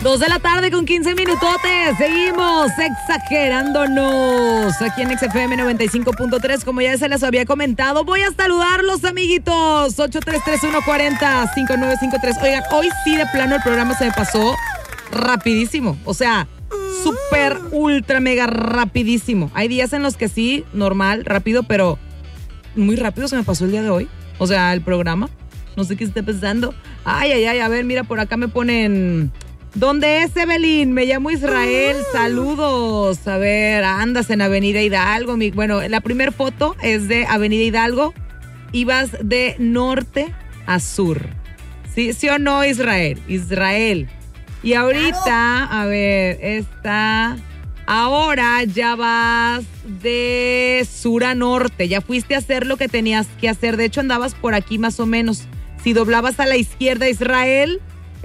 2 de la tarde con 15 minutotes. Seguimos exagerándonos aquí en XFM 95.3. Como ya se les había comentado, voy a saludarlos, amiguitos. 833-140-5953. Oigan, hoy sí de plano el programa se me pasó rapidísimo. O sea, súper, ultra, mega rapidísimo. Hay días en los que sí, normal, rápido, pero muy rápido se me pasó el día de hoy. O sea, el programa. No sé qué esté pensando. Ay, a ver, mira, por acá me ponen... ¿Dónde es, Evelyn? Me llamo Israel, saludos. A ver, andas en Avenida Hidalgo. Bueno, la primera foto es de Avenida Hidalgo. Ibas de norte a sur. ¿Sí o no, Israel? Israel. Y ahorita, a ver, ahora ya vas de sur a norte. Ya fuiste a hacer lo que tenías que hacer. De hecho, andabas por aquí más o menos. Si doblabas a la izquierda, Israel...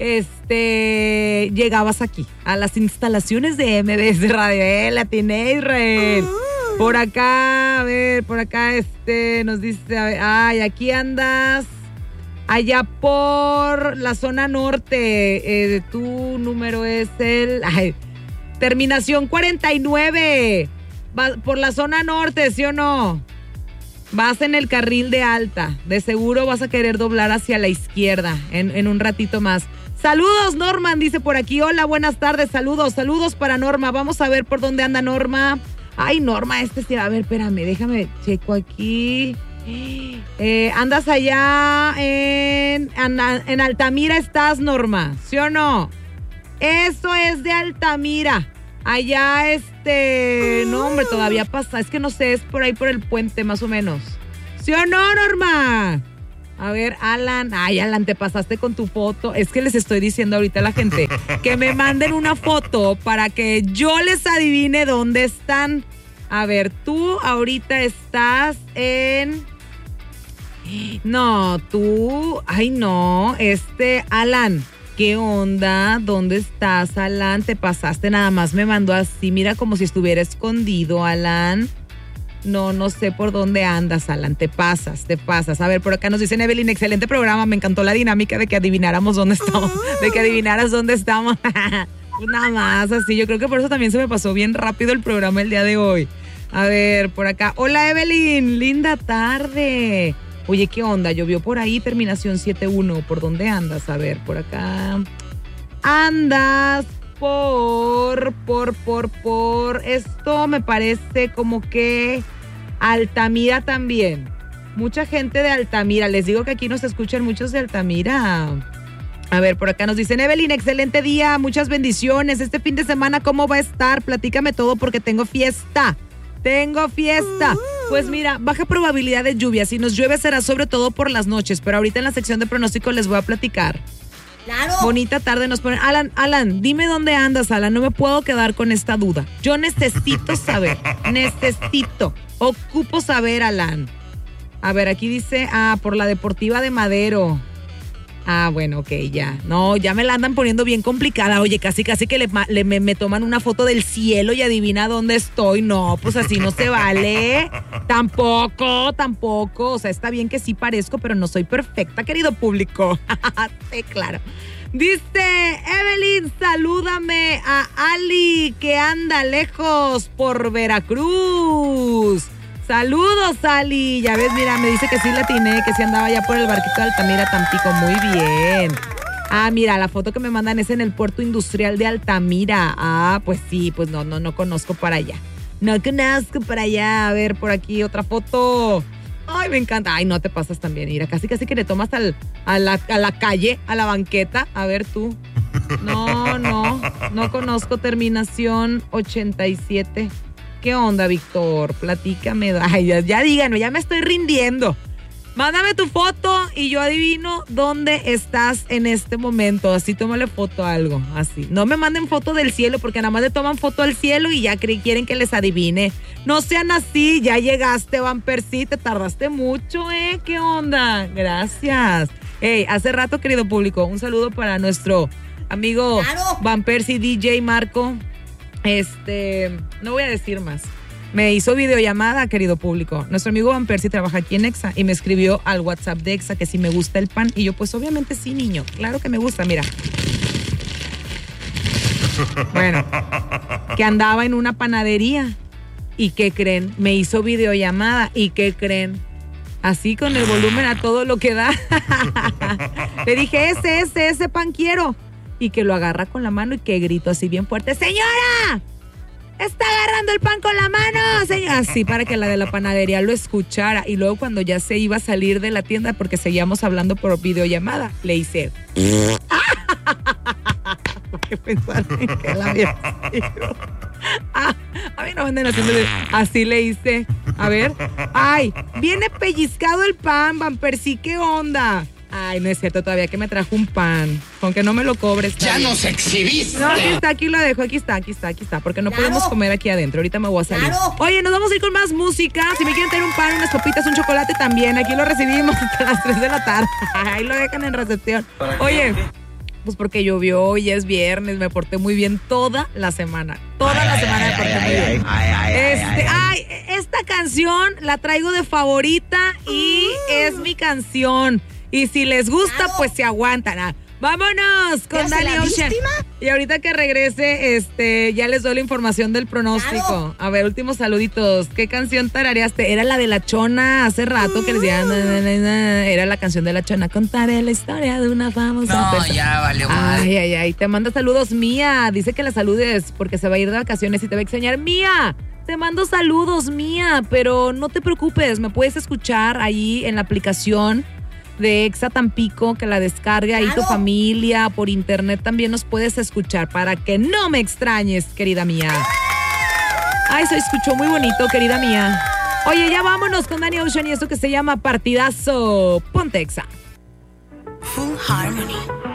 llegabas aquí, a las instalaciones de MBS Radio. La tiene Israel. Por acá, a ver, por acá nos dice, ay, aquí andas, allá por la zona norte. Tu número es terminación 49. Va por la zona norte, ¿sí o no? Vas en el carril de alta. De seguro vas a querer doblar hacia la izquierda en un ratito más. Saludos, Norman, dice por aquí. Hola, buenas tardes, saludos para Norma. Vamos a ver por dónde anda Norma. Ay, Norma, sí, a ver, espérame, déjame, checo aquí. Andas allá en Altamira estás, Norma, ¿sí o no? Eso es de Altamira. Allá, no, hombre, todavía pasa, es que no sé, es por ahí por el puente, más o menos. ¿Sí o no, Norma? A ver, Alan. Ay, Alan, te pasaste con tu foto. Es que les estoy diciendo ahorita a la gente que me manden una foto para que yo les adivine dónde están. A ver, tú ahorita estás en... No, tú... Ay, no, Alan, ¿qué onda? ¿Dónde estás, Alan? Te pasaste, nada más me mandó así, mira, como si estuviera escondido, Alan. No sé por dónde andas, Alan, te pasas. A ver, por acá nos dicen, Evelyn, excelente programa, me encantó la dinámica de que adivináramos dónde estamos, de que adivinaras dónde estamos. Nada más, así, yo creo que por eso también se me pasó bien rápido el programa el día de hoy. A ver, por acá, hola, Evelyn, linda tarde. Oye, ¿qué onda? Llovió por ahí, terminación 71, ¿por dónde andas? A ver, por acá, andas por esto me parece como que Altamira también. Mucha gente de Altamira. Les digo que aquí nos escuchan muchos de Altamira. A ver, por acá nos dicen, Evelyn, excelente día, muchas bendiciones. Este fin de semana, ¿cómo va a estar? Platícame todo porque tengo fiesta. Pues mira, baja probabilidad de lluvia. Si nos llueve será sobre todo por las noches, pero ahorita en la sección de pronóstico les voy a platicar. Claro. Bonita tarde nos ponen. Alan, dime dónde andas, Alan. No me puedo quedar con esta duda. Yo necesito saber. Ocupo saber, Alan. A ver, aquí dice, por la Deportiva de Madero. Bueno, ok, ya. No, ya me la andan poniendo bien complicada. Oye, casi que me toman una foto del cielo y adivina dónde estoy. No, pues así no se vale. Tampoco. O sea, está bien que sí parezco, pero no soy perfecta, querido público. Sí, claro. Dice, Evelyn, salúdame a Ali, que anda lejos por Veracruz. Saludos, Ali. Ya ves, mira, me dice que sí la atiné, que sí andaba ya por el barquito de Altamira, Tampico. Muy bien. Mira, la foto que me mandan es en el puerto industrial de Altamira. Pues sí, pues no conozco para allá. No conozco para allá. A ver, por aquí otra foto. Ay, me encanta. Ay, no te pasas también. Mira, casi que le tomas a la calle, a la banqueta. A ver tú. No conozco terminación 87. ¿Qué onda, Víctor? Platícame. Ay, ya díganme, ya me estoy rindiendo. Mándame tu foto y yo adivino dónde estás en este momento. Así, tómale foto a algo, así. No me manden foto del cielo porque nada más le toman foto al cielo y ya quieren que les adivine. No sean así, ya llegaste, Van Persie, te tardaste mucho, ¿Qué onda? Gracias. Hace rato, querido público, un saludo para nuestro amigo Van Persie, DJ Marco. No voy a decir más. Me hizo videollamada, querido público. Nuestro amigo Van Persie trabaja aquí en Exa y me escribió al WhatsApp de Exa que si me gusta el pan. Y yo, pues obviamente sí, niño. Claro que me gusta, mira. Bueno, que andaba en una panadería. ¿Y qué creen? Me hizo videollamada. ¿Y qué creen? Así con el volumen a todo lo que da. Le dije, ese pan quiero. Y que lo agarra con la mano y que grito así bien fuerte, ¡señora! ¡Está agarrando el pan con la mano, señora! Así para que la de la panadería lo escuchara. Y luego cuando ya se iba a salir de la tienda, porque seguíamos hablando por videollamada, le hice... Porque pensaron que la había sido. A mí no me anden haciendo... Así le hice. A ver. ¡Ay! Viene pellizcado el pan, Bamper, sí, ¿qué onda? Ay, no es cierto, todavía que me trajo un pan. Con que no me lo cobres. ¡Ya nos exhibiste! No, aquí lo dejo, aquí está, porque no podemos comer aquí adentro, ahorita me voy a salir. Oye, nos vamos a ir con más música. Si me quieren tener un pan, unas papitas, un chocolate también, aquí lo recibimos hasta las 3 de la tarde. Ahí lo dejan en recepción. Oye, pues porque llovió y es viernes, me porté muy bien toda la semana. Toda la semana me porté muy bien. Esta canción la traigo de favorita y es mi canción. Y si les gusta, pues se aguantan. Vámonos con Danny Ocean. Y ahorita que regrese, ya les doy la información del pronóstico. A ver, últimos saluditos. ¿Qué canción tarareaste? Era la de La Chona hace rato que les decían. Era la canción de La Chona. Contaré la historia de una famosa persona. Ya valió mal. Ay. Te manda saludos, Mía. Dice que la saludes porque se va a ir de vacaciones y te va a extrañar. Mía, te mando saludos, Mía. Pero no te preocupes, me puedes escuchar ahí en la aplicación de Exa Tampico, que la descargue ahí tu familia, por internet también nos puedes escuchar para que no me extrañes, querida mía. Ay, se escuchó muy bonito, querida mía. Oye, ya vámonos con Danny Ocean y esto que se llama Partidazo. Ponte Exa. Full Harmony.